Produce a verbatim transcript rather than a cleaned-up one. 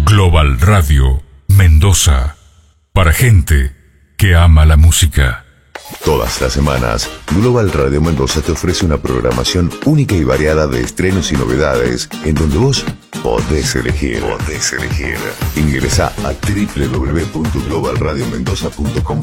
Global Radio Mendoza. Para gente que ama la música. Todas las semanas, Global Radio Mendoza te ofrece una programación única y variada de estrenos y novedades, en donde vos podés elegir. Podés elegir. Ingresa a doble u doble u doble u punto global radio mendoza punto com